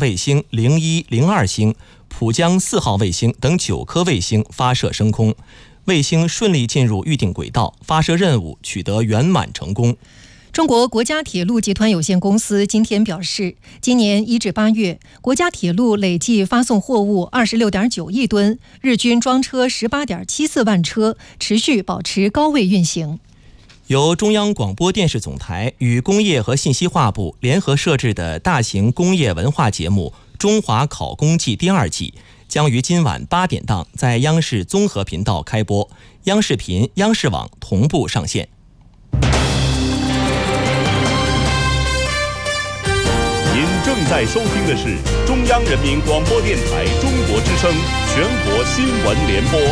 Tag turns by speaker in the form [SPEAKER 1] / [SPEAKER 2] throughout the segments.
[SPEAKER 1] 卫星01、02星、浦江4号卫星等9颗卫星发射升空，卫星顺利进入预定轨道，发射任务取得圆满成功。
[SPEAKER 2] 中国国家铁路集团有限公司今天表示，今年1至8月，国家铁路累计发送货物26.9亿吨，日均装车18.74万车，持续保持高位运行。
[SPEAKER 1] 由中央广播电视总台与工业和信息化部联合设置的大型工业文化节目《中华考工记》第2季将于今晚8点档在央视综合频道开播，央视频、央视网同步上线。
[SPEAKER 3] 您正在收听的是中央人民广播电台中国之声全国新闻联播。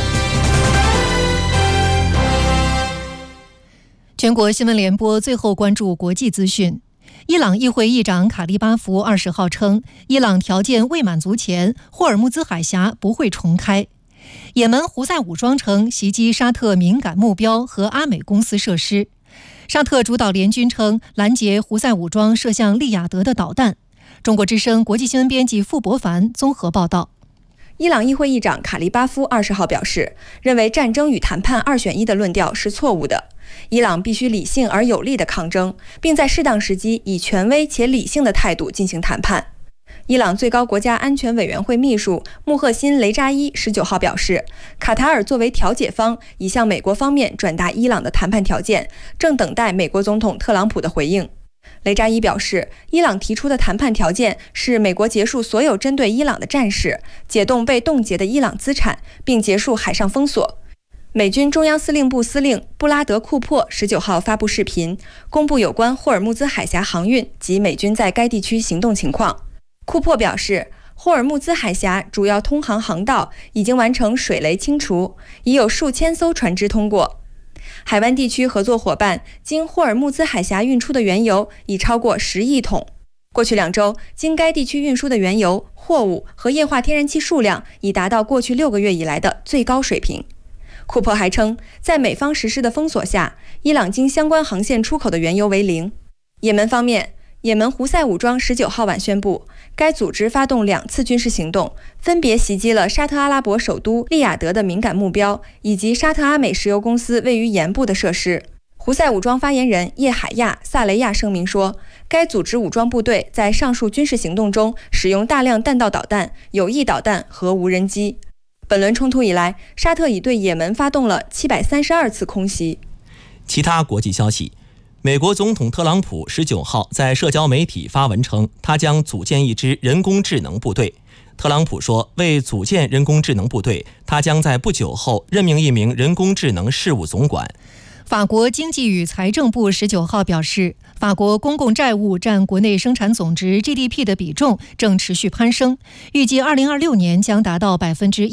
[SPEAKER 2] 全国新闻联播最后关注国际资讯。伊朗议会议长卡利巴夫20号称，伊朗条件未满足前，霍尔木兹海峡不会重开。也门胡塞武装称袭击沙特敏感目标和阿美公司设施。沙特主导联军称拦截胡塞武装射向利雅得的导弹。中国之声国际新闻编辑傅博凡综合报道。
[SPEAKER 4] 伊朗议会议长卡利巴夫20号表示，认为战争与谈判2选1的论调是错误的。伊朗必须理性而有力的抗争，并在适当时机以权威且理性的态度进行谈判。伊朗最高国家安全委员会秘书穆赫辛·雷扎伊19号表示，卡塔尔作为调解方已向美国方面转达伊朗的谈判条件，正等待美国总统特朗普的回应。雷扎伊表示，伊朗提出的谈判条件是美国结束所有针对伊朗的战事，解冻被冻结的伊朗资产，并结束海上封锁。美军中央司令部司令布拉德·库珀19号发布视频，公布有关霍尔木兹海峡航运及美军在该地区行动情况。库珀表示，霍尔木兹海峡主要通航航道已经完成水雷清除，已有数千艘船只通过。海湾地区合作伙伴经霍尔木兹海峡运出的原油已超过10亿桶。过去2周，经该地区运输的原油、货物和液化天然气数量已达到过去6个月以来的最高水平。库珀还称，在美方实施的封锁下，伊朗经相关航线出口的原油为0。也门方面，也门胡塞武装19号晚宣布，该组织发动2次军事行动，分别袭击了沙特阿拉伯首都利雅得的敏感目标，以及沙特阿美石油公司位于盐部的设施。胡塞武装发言人叶海亚·萨雷亚声明说，该组织武装部队在上述军事行动中使用大量弹道导弹、有翼导弹和无人机。本轮冲突以来，沙特已对也门发动了732次空袭。
[SPEAKER 1] 其他国际消息，美国总统特朗普19号在社交媒体发文称，他将组建一支人工智能部队。特朗普说，为组建人工智能部队，他将在不久后任命一名人工智能事务总管。
[SPEAKER 2] 法国经济与财政部19号表示，法国公共债务占国内生产总值 GDP 的比重正持续攀升，预计2026年将达到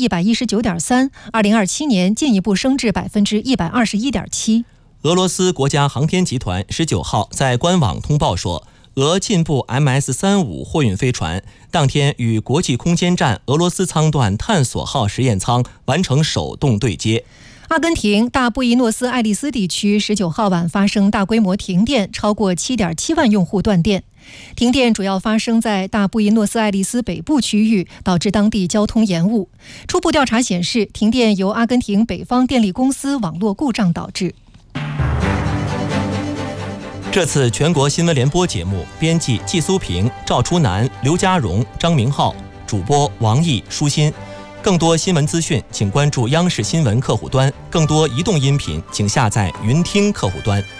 [SPEAKER 2] 119.3%， 2027年进一步升至 121.7%。
[SPEAKER 1] 俄罗斯国家航天集团19号在官网通报说，俄进步 MS-35 货运飞船当天与国际空间站俄罗斯舱段探索号实验舱完成手动对接。
[SPEAKER 2] 阿根廷大布宜诺斯艾利斯地区19号晚发生大规模停电，超过 7.7 万用户断电。停电主要发生在大布宜诺斯艾利斯北部区域，导致当地交通延误。初步调查显示，停电由阿根廷北方电力公司网络故障导致。
[SPEAKER 1] 这次全国新闻联播节目编辑季苏平、赵初南、刘家荣、张明浩，主播王毅、舒心。更多新闻资讯，请关注央视新闻客户端；更多移动音频，请下载云听客户端。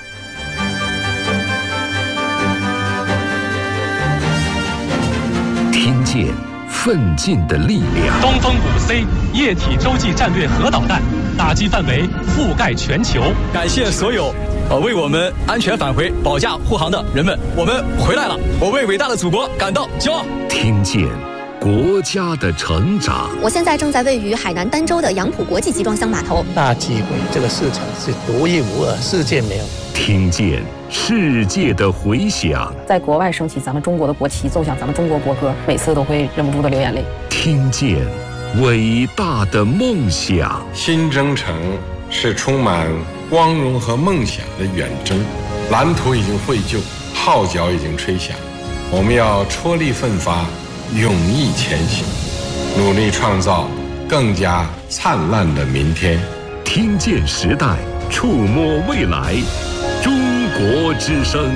[SPEAKER 5] 听见奋进的力量。
[SPEAKER 6] 东风5C 液体洲际战略核导弹打击范围覆盖全球。
[SPEAKER 7] 感谢所有为我们安全返回保驾护航的人们，我们回来了，我为伟大的祖国感到骄傲。
[SPEAKER 5] 听见国家的成长。
[SPEAKER 8] 我现在正在位于海南儋州的杨浦国际集装箱码头。
[SPEAKER 9] 大机会，这个市场是独一无二，世界没有。
[SPEAKER 5] 听见世界的回响，
[SPEAKER 10] 在国外升起咱们中国的国旗，奏响咱们中国国歌，每次都会忍不住的流眼泪。
[SPEAKER 5] 听见伟大的梦想。
[SPEAKER 11] 新征程是充满光荣和梦想的远征，蓝图已经绘就，号角已经吹响，我们要踔厉奋发， 勇毅前行，努力创造更加灿烂的明天。
[SPEAKER 5] 听见时代，触摸未来，中国之声。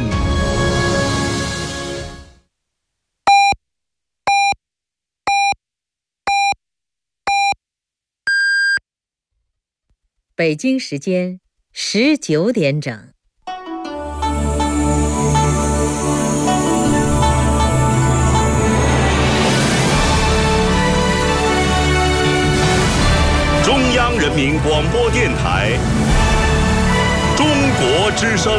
[SPEAKER 12] 北京时间19点整。
[SPEAKER 3] 中央人民广播电台中国之声。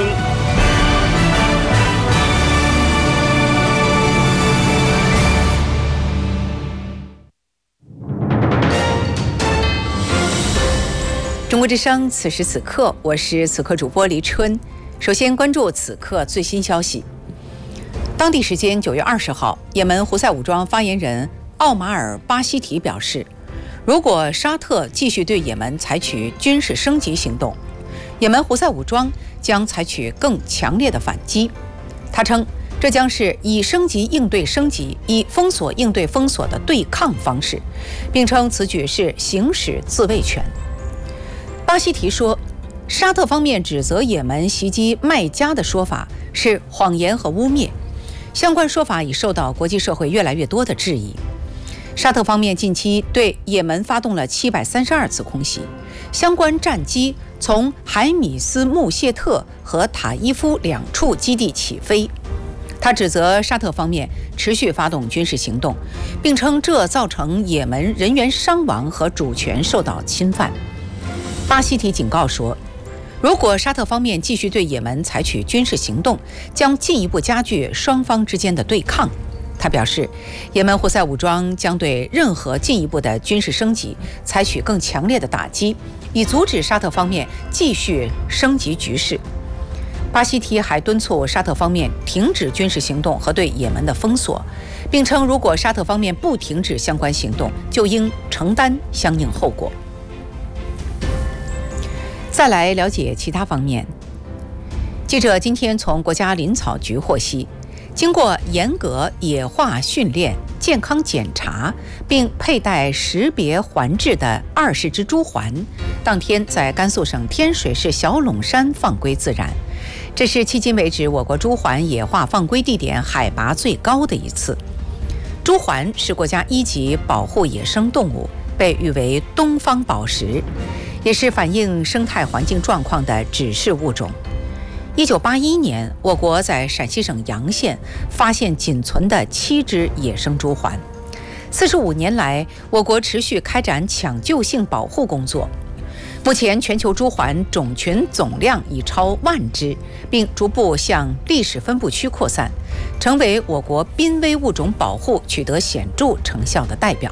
[SPEAKER 12] 中国之声，此时此刻，我是此刻主播黎春。首先关注此刻最新消息。当地时间9月20号，也门胡塞武装发言人奥马尔·巴希提表示，如果沙特继续对也门采取军事升级行动，也门胡塞武装将采取更强烈的反击。他称，这将是以升级应对升级、以封锁应对封锁的对抗方式，并称此举是行使自卫权。巴希提说，沙特方面指责也门袭击麦加的说法是谎言和污蔑，相关说法已受到国际社会越来越多的质疑。沙特方面近期对也门发动了732次空袭，相关战机从海米斯穆谢特和塔伊夫2处基地起飞。他指责沙特方面持续发动军事行动，并称这造成也门人员伤亡和主权受到侵犯。巴希提警告说，如果沙特方面继续对也门采取军事行动，将进一步加剧双方之间的对抗。他表示，也门胡塞武装将对任何进一步的军事升级采取更强烈的打击，以阻止沙特方面继续升级局势。巴希提还敦促沙特方面停止军事行动和对也门的封锁，并称如果沙特方面不停止相关行动，就应承担相应后果。再来了解其他方面。记者今天从国家林草局获悉，经过严格野化训练、健康检查，并佩戴识别环制的20只猪环，当天在甘肃省天水市小陇山放归自然。这是迄今为止我国猪环野化放归地点海拔最高的一次。猪环是国家1级保护野生动物，被誉为东方宝石，也是反映生态环境状况的指示物种。1981年，我国在陕西省洋县发现仅存的7只野生猪环。45年来，我国持续开展抢救性保护工作。目前，全球猪环种群总量已超10000只，并逐步向历史分布区扩散，成为我国濒危物种保护取得显著成效的代表。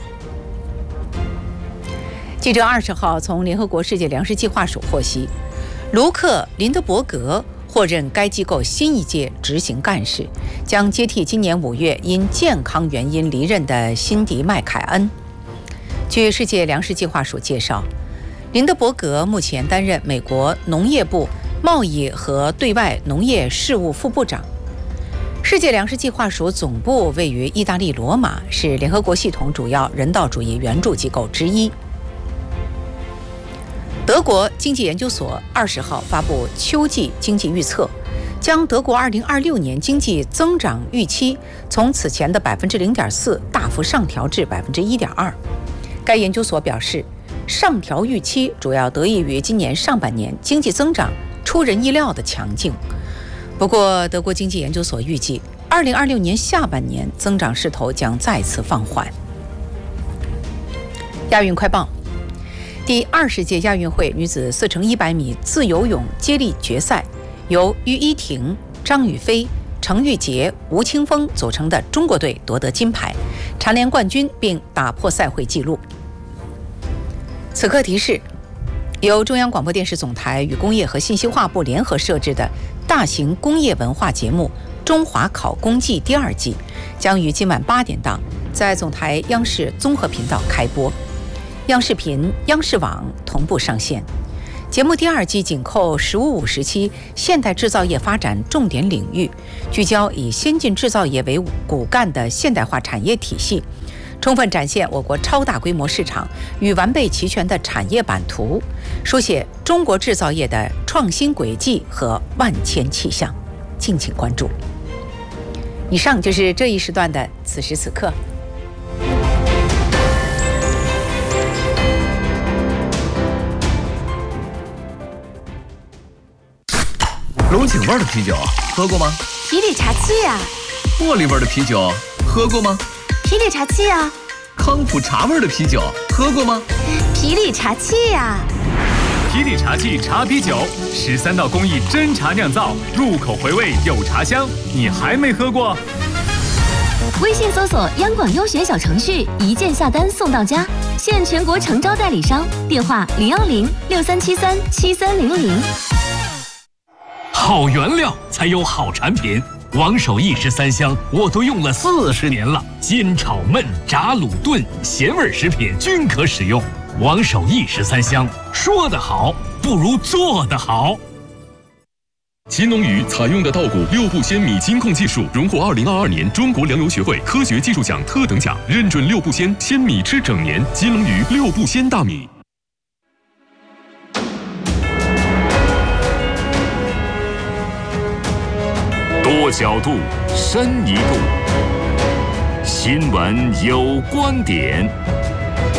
[SPEAKER 12] 记者20号从联合国世界粮食计划署获悉，卢克·林德伯格获任该机构新一届执行干事，将接替今年5月因健康原因离任的辛迪·麦凯恩。据世界粮食计划署介绍，林德伯格目前担任美国农业部贸易和对外农业事务副部长。世界粮食计划署总部位于意大利罗马，是联合国系统主要人道主义援助机构之一。德国经济研究所20号发布秋季经济预测，将德国2026年经济增长预期从此前的0.4%大幅上调至1.2%。该研究所表示，上调预期主要得益于今年上半年经济增长出人意料的强劲。不过，德国经济研究所预计2026年下半年增长势头将再次放缓。亚运快报。第20届亚运会女子4×100米自由泳接力决赛，由于依婷、张雨霏、程玉洁、吴青峰组成的中国队夺得金牌，蝉联冠军并打破赛会纪录。此刻提示，由中央广播电视总台与工业和信息化部联合设置的大型工业文化节目《中华考公记》第2季将于今晚8点档在总台央视综合频道开播，央视频、央视网同步上线。 节目第2季紧扣“十五五”时期现代制造业发展重点领域，聚焦以先进制造业为骨干的现代化产业体系，充分展现我国超大规模市场与完备齐全的产业版图，书写中国制造业的创新轨迹和万千气象。敬请关注。以上就是这一时段的此时此刻。
[SPEAKER 7] 龙井味的啤酒喝过吗？
[SPEAKER 13] 皮里茶气呀。
[SPEAKER 7] 茉莉味的啤酒喝过吗？
[SPEAKER 13] 皮里茶气呀。
[SPEAKER 7] 康普茶味的啤酒喝过吗？
[SPEAKER 13] 皮里茶气呀。
[SPEAKER 6] 皮里茶气茶啤酒，13道工艺真茶酿造，入口回味有茶香。你还没喝过？
[SPEAKER 13] 微信搜索央广优选小程序，一键下单送到家，现全国诚招代理商，电话010-6373-7300。
[SPEAKER 14] 好原料才有好产品，王守义13香我都用了40年了，煎炒焖炸卤炖咸味食品均可使用。王守义13香，说得好不如做得好。
[SPEAKER 15] 新农渔采用的稻谷6步鲜米金控技术荣获2022年中国粮油学会科学技术奖特等奖，认准6步鲜鲜米吃整年。金龙鱼6步鲜大米。
[SPEAKER 5] 多角度，深一度。新闻有观点。